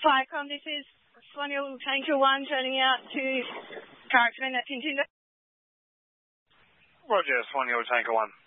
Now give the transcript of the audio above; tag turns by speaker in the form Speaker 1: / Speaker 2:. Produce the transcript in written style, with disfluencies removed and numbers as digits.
Speaker 1: Firecom, this is Swan Hill Tanker 1 turning out to correction at Tintinda.
Speaker 2: Roger, Swan Hill Tanker 1.